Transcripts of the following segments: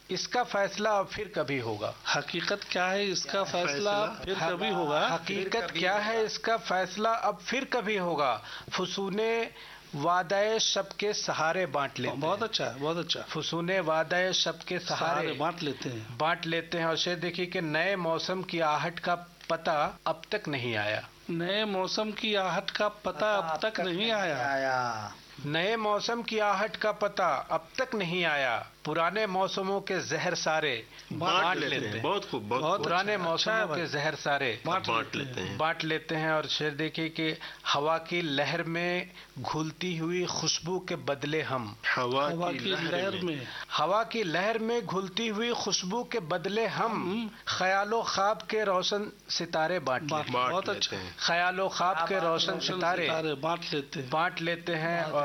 اس کا فیصلہ اب پھر کبھی ہوگا. حقیقت کیا ہے اس کا فیصلہ پھر کبھی ہوگا. حقیقت کیا ہے اس کا فیصلہ اب پھر کبھی ہوگا. فسونے وعدہ شب کے سہارے بانٹ لیتے ہیں. بہت اچھا ہے، بہت اچھا. فسونے وعدہ شب کے سہارے بانٹ لیتے ہیں. اور شاید دیکھیے کہ نئے موسم کی آہٹ کا پتہ اب تک نہیں آیا. نئے موسم کی آہٹ کا پتہ اب تک نہیں آیا. نئے موسم کی آہٹ کا پتہ اب تک نہیں آیا. پرانے موسموں کے زہر سارے بانٹ لیتے ہیں. بہت خوب، بہت پرانے موسموں کے زہر سارے بانٹ لیتے ہیں. اور شعر دیکھیے کہ ہوا کی لہر میں گھلتی ہوئی خوشبو کے بدلے ہم ہوا کی لہر میں گھلتی ہوئی خوشبو کے بدلے ہم خیال و خواب کے روشن ستارے بانٹ لیتے ہیں. خیال و خواب کے روشن ستارے بانٹ لیتے ہیں. اور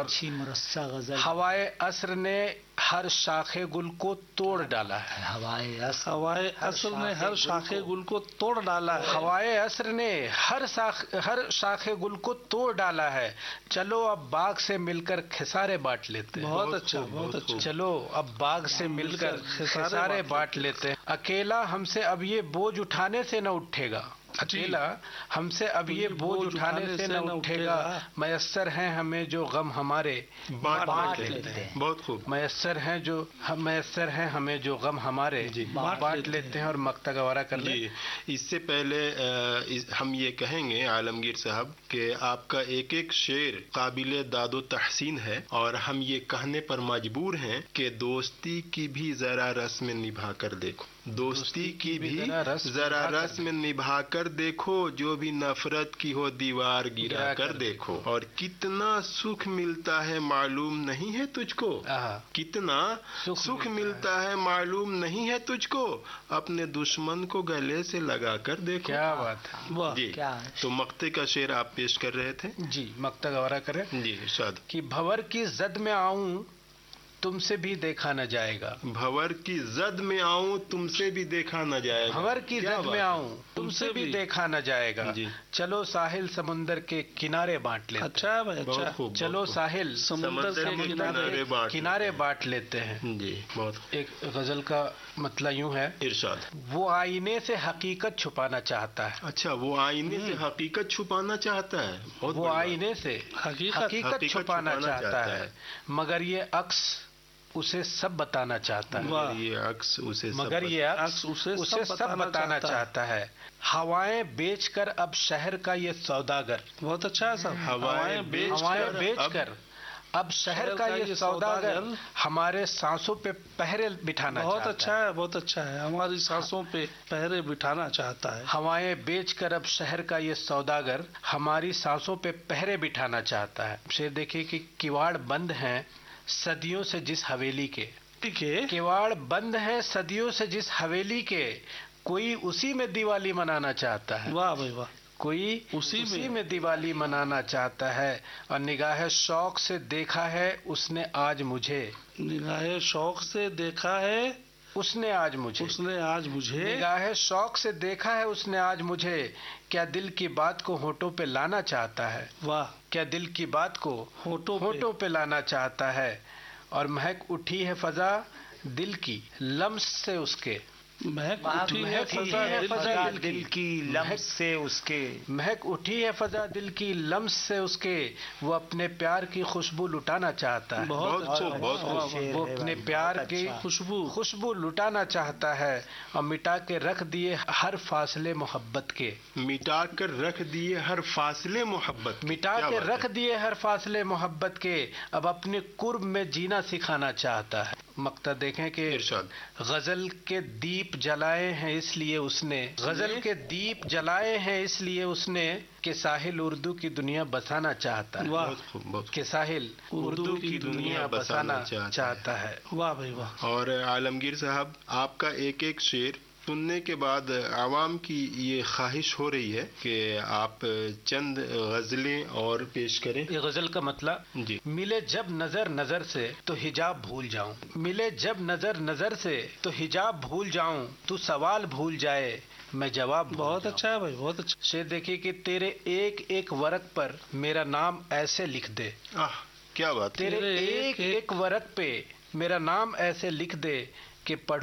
ہوائے عصر نے ہر شاخ گل کو توڑ ڈالا ہے. ہوائے عصر نے ہر شاخ گل کو توڑ ڈالا ہے. ہوائے عصر نے ہر شاخ گل کو توڑ ڈالا ہے. چلو اب باغ سے مل کر خسارے بانٹ لیتے ہیں. بہت اچھا، بہت اچھا. چلو اب باغ سے مل کر خسارے بانٹ لیتے ہیں. اکیلا ہم سے اب یہ بوجھ اٹھانے سے نہ اٹھے گا. اکیلا ہم سے اب یہ بوجھ اٹھانے سے نہ اٹھے گا. میسر ہیں ہمیں جو غم ہمارے بانٹ لیتے ہیں. بہت خوب. میسر ہیں ہمیں جو غم ہمارے بانٹ لیتے ہیں. اور مقطع گوارا کر لیں. اس سے پہلے ہم یہ کہیں گے عالمگیر صاحب کہ آپ کا ایک ایک شعر قابل داد و تحسین ہے، اور ہم یہ کہنے پر مجبور ہیں کہ دوستی کی بھی ذرا رسم نبھا کر دیکھو. دوستی کی بھی ذرا رسم نبھا کر دیکھو، جو بھی نفرت کی ہو دیوار گرا کر دیکھو. اور کتنا سکھ ملتا ہے معلوم نہیں ہے تجھ کو. کتنا سکھ ملتا ہے معلوم نہیں ہے تجھ کو، اپنے دشمن کو گلے سے لگا کر دیکھو. کیا بات ہے جی. تو مقطع کا شعر آپ پیش کر رہے تھے. جی مقطع گوارا کریں. جی ارشاد. کہ بھور کی زد میں آؤں تم سے بھی دیکھا نہ جائے گا. بھور کی زد میں آؤں تم سے بھی دیکھا نہ جائے گا. بھور کی زد میں آؤں تم سے بھی دیکھا نہ جائے گا. چلو ساحل سمندر کے کنارے بانٹ لیتے ہیں. اچھا بھائی، اچھا. چلو ساحل سمندر کے کنارے بانٹ لیتے ہیں. جی بہت. ایک غزل کا مطلب یوں ہے. ارشاد. وہ آئینے سے حقیقت چھپانا چاہتا ہے. اچھا، وہ آئینے سے حقیقت چھپانا چاہتا ہے. وہ آئینے سے حقیقت چھپانا چاہتا ہے، مگر یہ عکس اسے سب بتانا چاہتا ہے. مگر یہ عکس اسے سب بتانا چاہتا ہے. ہوائیں بیچ کر اب شہر کا یہ سوداگر. بہت اچھا ہے صاحب. ہوائیں بیچ کر اب شہر کا یہ سوداگر ہمارے سانسوں پہ پہرے بٹھانا چاہتا ہے. بہت اچھا ہے، بہت اچھا ہے. ہماری سانسوں پہ پہرے بٹھانا چاہتا ہے. ہوائیں بیچ کر اب شہر کا یہ سوداگر ہماری سانسوں پہ پہرے بٹھانا چاہتا ہے. شعر دیکھیے کہ کواڑ بند ہیں صدیوں سے جس حویلی کے. کواڑ بند ہیں صدیوں سے جس حویلی کے، کوئی اسی میں دیوالی منانا چاہتا ہے. واہ بھائی واہ. کوئی اسی میں دیوالی منانا چاہتا ہے. اور نگاہ شوق سے دیکھا ہے اس نے آج مجھے. نگاہ شوق سے دیکھا ہے اس نے آج مجھے. نگاہ شوق سے دیکھا ہے اس نے آج مجھے. کیا دل کی بات کو ہونٹوں پہ لانا چاہتا ہے. واہ. کیا دل کی بات کو ہونٹوں پہ لانا چاہتا ہے. اور مہک اٹھی ہے فضا دل کی لمس سے اس کے. مہک اٹھی ہے فضا دل کی لمس سے اس کے. مہک اٹھی ہے فضا دل کی لمس سے اس کے. وہ اپنے پیار کی خوشبو لٹانا چاہتا ہے. وہ اپنے پیار کی خوشبو لٹانا چاہتا ہے. اور مٹا کے رکھ دیے ہر فاصلے محبت کے. مٹا کر رکھ دیے ہر فاصلے محبت. مٹا کے رکھ دیے ہر فاصلے محبت کے. اب اپنے قرب میں جینا سکھانا چاہتا ہے. مقطع دیکھیں کہ غزل کے دیپ جلائے ہیں اس لیے اس نے. غزل کے دیپ جلائے ہیں اس لیے اس نے کہ ساحل اردو کی دنیا بسانا چاہتا ہے. کہ ساحل اردو کی دنیا بسانا چاہتا ہے. واہ بھائی واہ. اور عالمگیر صاحب آپ کا ایک ایک شعر سننے کے بعد عوام کی یہ خواہش ہو رہی ہے کہ آپ چند غزلیں اور پیش کریں. یہ غزل کا مطلب جی. ملے جب نظر نظر سے تو حجاب بھول جاؤں. ملے جب نظر نظر سے تو حجاب بھول جاؤں. تو سوال بھول جائے میں جواب. بہت اچھا ہے بھائی، بہت اچھا. شعر دیکھیے کہ تیرے ایک ایک ورق پر میرا نام ایسے لکھ دے. کیا بات. تیرے ایک ایک ورق پہ میرا نام ایسے لکھ دے کہ پڑھو